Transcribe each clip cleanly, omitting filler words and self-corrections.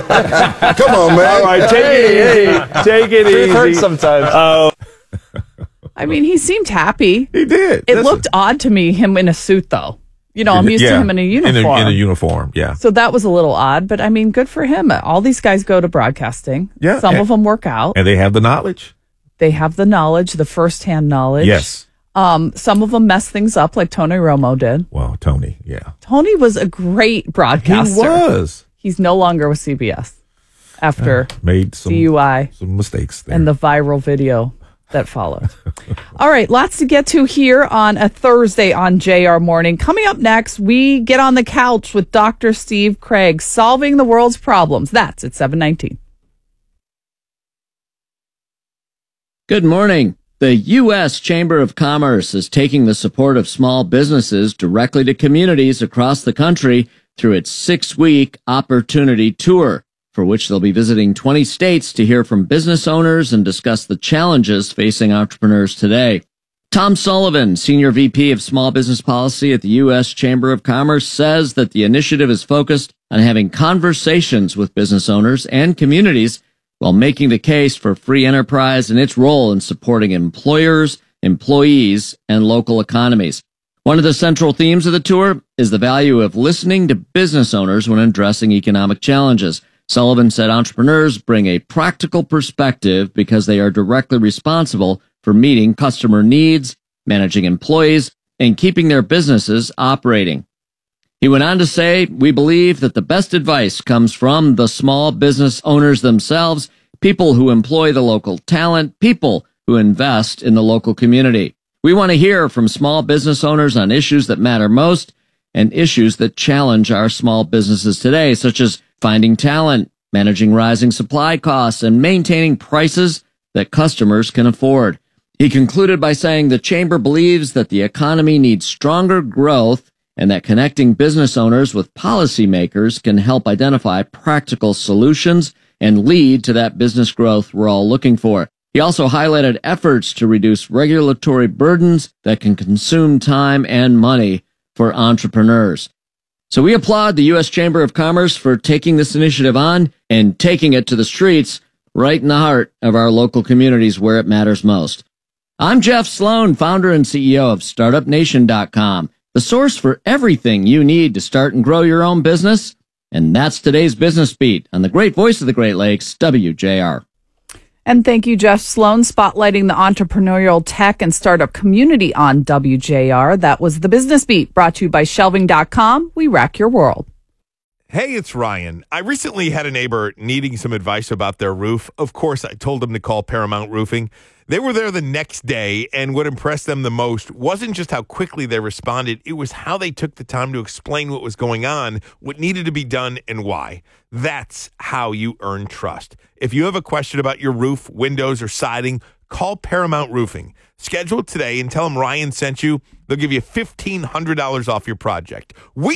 Come on, man. All right, take it easy. It hurts sometimes. I mean, he seemed happy. He did. It looked odd to me, him in a suit, though. You know, I'm used to him in a uniform. In a uniform, yeah. So that was a little odd, but I mean, good for him. All these guys go to broadcasting. Yeah. Some of them work out. And they have the knowledge. They have the knowledge, the firsthand knowledge. Yes. Some of them mess things up like Tony Romo did. Well, Tony, yeah. Tony was a great broadcaster. He was. He's no longer with CBS after made some DUI. Some mistakes there. And the viral video that followed. All right, lots to get to here on a Thursday on JR Morning. Coming up next, we get on the couch with Dr. Steve Craig, solving the world's problems. That's at 7:19. Good morning. The U.S. Chamber of Commerce is taking the support of small businesses directly to communities across the country through its 6-week Opportunity Tour, for which they'll be visiting 20 states to hear from business owners and discuss the challenges facing entrepreneurs today. Tom Sullivan, Senior VP of Small Business Policy at the U.S. Chamber of Commerce, says that the initiative is focused on having conversations with business owners and communities while making the case for free enterprise and its role in supporting employers, employees, and local economies. One of the central themes of the tour is the value of listening to business owners when addressing economic challenges. Sullivan said entrepreneurs bring a practical perspective because they are directly responsible for meeting customer needs, managing employees, and keeping their businesses operating. He went on to say, "We believe that the best advice comes from the small business owners themselves, people who employ the local talent, people who invest in the local community. We want to hear from small business owners on issues that matter most and issues that challenge our small businesses today, such as finding talent, managing rising supply costs, and maintaining prices that customers can afford." He concluded by saying the chamber believes that the economy needs stronger growth and that connecting business owners with policymakers can help identify practical solutions and lead to that business growth we're all looking for. He also highlighted efforts to reduce regulatory burdens that can consume time and money for entrepreneurs. So we applaud the U.S. Chamber of Commerce for taking this initiative on and taking it to the streets right in the heart of our local communities where it matters most. I'm Jeff Sloan, founder and CEO of StartupNation.com, the source for everything you need to start and grow your own business. And that's today's Business Beat on the great voice of the Great Lakes, WJR. And thank you, Jeff Sloan, spotlighting the entrepreneurial tech and startup community on WJR. That was the Business Beat, brought to you by Shelving.com. We rack your world. Hey, it's Ryan. I recently had a neighbor needing some advice about their roof. Of course, I told them to call Paramount Roofing. They were there the next day, and what impressed them the most wasn't just how quickly they responded. It was how they took the time to explain what was going on, what needed to be done, and why. That's how you earn trust. If you have a question about your roof, windows, or siding, call Paramount Roofing. Schedule it today and tell them Ryan sent you. They'll give you $1,500 off your project.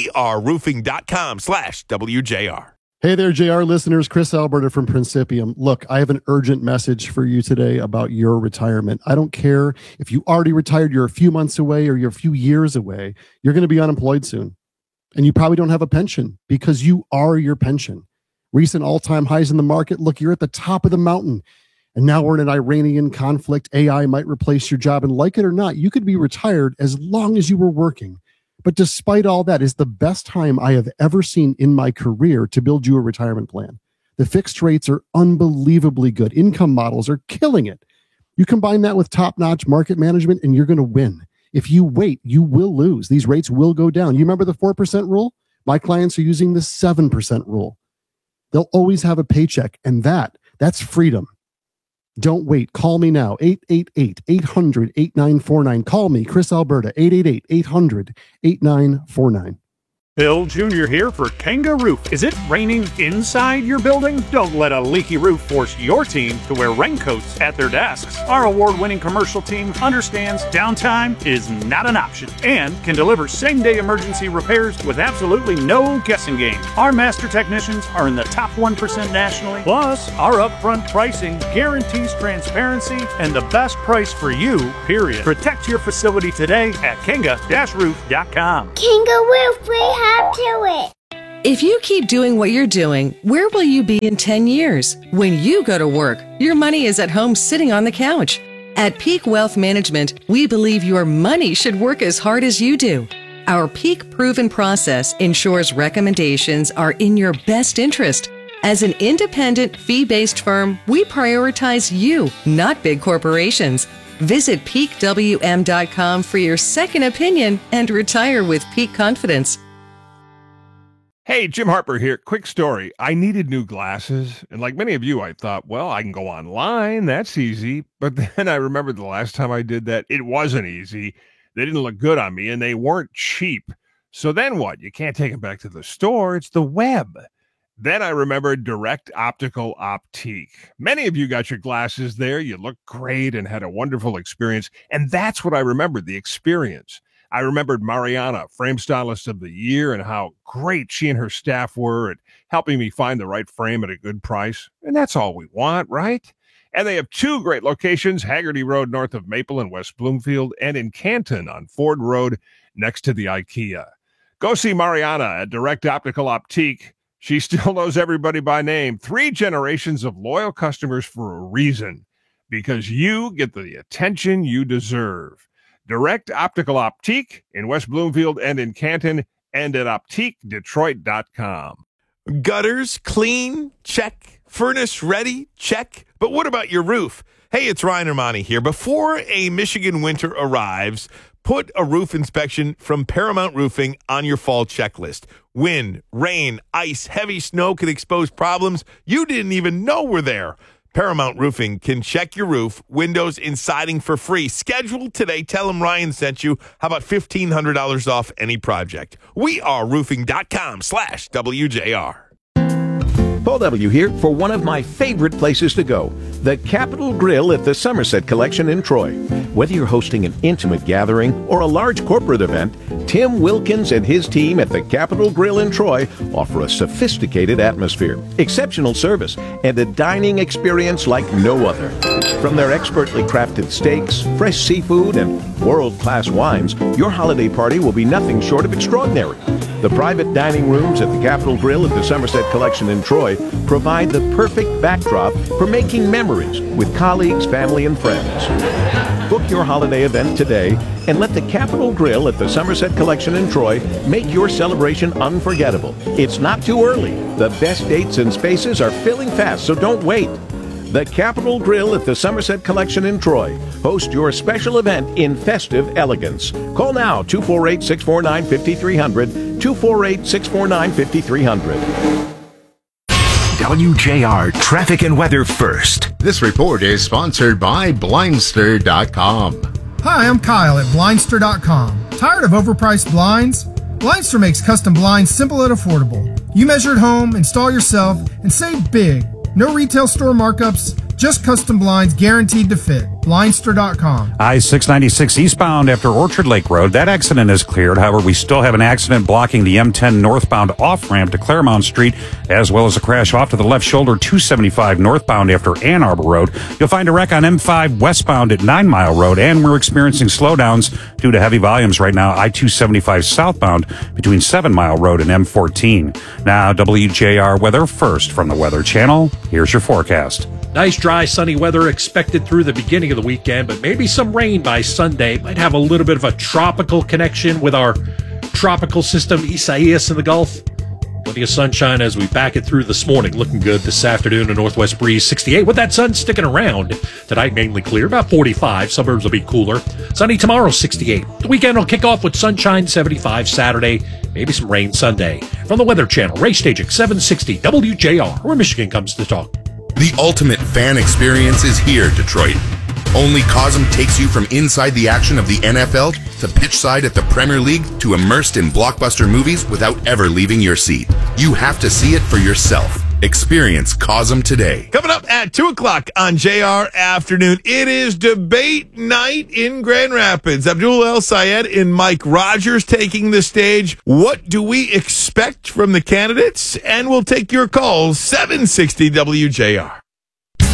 weareroofing.com/WJR. Hey there, JR listeners. Chris Alberta from Principium. Look, I have an urgent message for you today about your retirement. I don't care if you already retired, you're a few months away, or you're a few years away. You're going to be unemployed soon. And you probably don't have a pension because you are your pension. Recent all-time highs in the market. Look, you're at the top of the mountain. And now we're in an Iranian conflict. AI might replace your job. And like it or not, you could be retired as long as you were working. But despite all that, it's the best time I have ever seen in my career to build you a retirement plan. The fixed rates are unbelievably good. Income models are killing it. You combine that with top-notch market management and you're going to win. If you wait, you will lose. These rates will go down. You remember the 4% rule? My clients are using the 7% rule. They'll always have a paycheck, and that's freedom. Don't wait. Call me now. 888-800-8949. Call me, Chris Alberta, 888-800-8949. Bill Jr. here for Kanga Roof. Is it raining inside your building? Don't let a leaky roof force your team to wear raincoats at their desks. Our award-winning commercial team understands downtime is not an option and can deliver same-day emergency repairs with absolutely no guessing game. Our master technicians are in the top 1% nationally. Plus, our upfront pricing guarantees transparency and the best price for you, period. Protect your facility today at Kanga-Roof.com. Kanga Roof, we have to it. If you keep doing what you're doing, where will you be in 10 years? When you go to work, your money is at home sitting on the couch. At Peak Wealth Management, we believe your money should work as hard as you do. Our Peak Proven process ensures recommendations are in your best interest. As an independent, fee-based firm, we prioritize you, not big corporations. Visit peakwm.com for your second opinion and retire with peak confidence. Hey, Jim Harper here. Quick story. I needed new glasses, and like many of you, I thought, well, I can go online. That's easy. But then I remembered the last time I did that, it wasn't easy. They didn't look good on me, and they weren't cheap. So then what? You can't take them back to the store. It's the web. Then I remembered Direct Optical Optique. Many of you got your glasses there. You looked great and had a wonderful experience. And that's what I remembered, the experience. I remembered Mariana, Frame Stylist of the Year, and how great she and her staff were at helping me find the right frame at a good price. And that's all we want, right? And they have two great locations, Haggerty Road north of Maple in West Bloomfield, and in Canton on Ford Road next to the IKEA. Go see Mariana at Direct Optical Optique. She still knows everybody by name. 3 generations of loyal customers for a reason, because you get the attention you deserve. Direct Optical Optique in West Bloomfield and in Canton, and at OptiqueDetroit.com. Gutters clean? Check. Furnace ready? Check. But what about your roof? Hey, it's Ryan Armani here. Before a Michigan winter arrives, put a roof inspection from Paramount Roofing on your fall checklist. Wind, rain, ice, heavy snow can expose problems you didn't even know were there. Paramount Roofing can check your roof, windows, and siding for free. Schedule today. Tell them Ryan sent you. How about $1,500 off any project? weareroofing.com/WJR. Paul W. here for one of my favorite places to go, the Capitol Grill at the Somerset Collection in Troy. Whether you're hosting an intimate gathering or a large corporate event, Tim Wilkins and his team at the Capitol Grill in Troy offer a sophisticated atmosphere, exceptional service, and a dining experience like no other. From their expertly crafted steaks, fresh seafood, and world-class wines, your holiday party will be nothing short of extraordinary. The private dining rooms at the Capitol Grill at the Somerset Collection in Troy provide the perfect backdrop for making memories with colleagues, family, and friends. Book your holiday event today and let the Capitol Grill at the Somerset Collection in Troy make your celebration unforgettable. It's not too early. The best dates and spaces are filling fast, so don't wait. The Capitol Grill at the Somerset Collection in Troy. Host your special event in festive elegance. Call now, 248-649-5300, 248-649-5300. WJR Traffic and Weather First. This report is sponsored by Blindster.com. Hi, I'm Kyle at Blindster.com. Tired of overpriced blinds? Blindster makes custom blinds simple and affordable. You measure at home, install yourself, and save big. No retail store markups, just custom blinds guaranteed to fit. Blindster.com. I-696 eastbound after Orchard Lake Road. That accident is cleared. However, we still have an accident blocking the M10 northbound off-ramp to Claremont Street, as well as a crash off to the left shoulder 275 northbound after Ann Arbor Road. You'll find a wreck on M5 westbound at 9 Mile Road, and we're experiencing slowdowns due to heavy volumes right now. I-275 southbound between 7 Mile Road and M14. Now, WJR Weather First from the Weather Channel. Here's your forecast. Nice, dry, sunny weather expected through the beginning of the weekend, but maybe some rain by Sunday. Might have a little bit of a tropical connection with our tropical system, Isaias in the Gulf. Plenty of sunshine as we back it through this morning. Looking good this afternoon. A northwest breeze, 68. With that sun sticking around. Tonight, mainly clear, about 45. Suburbs will be cooler. Sunny tomorrow, 68. The weekend will kick off with sunshine, 75 Saturday. Maybe some rain Sunday. From the Weather Channel, Ray Stagik, 760 WJR, where Michigan comes to talk. The ultimate fan experience is here, Detroit. Only Cosm takes you from inside the action of the NFL to pitch side at the Premier League to immersed in blockbuster movies without ever leaving your seat. You have to see it for yourself. Experience Cosm today. Coming up at 2 o'clock on JR Afternoon, it is debate night in Grand Rapids. Abdul El Sayed and Mike Rogers taking the stage. What do we expect from the candidates? And we'll take your calls, 760 WJR.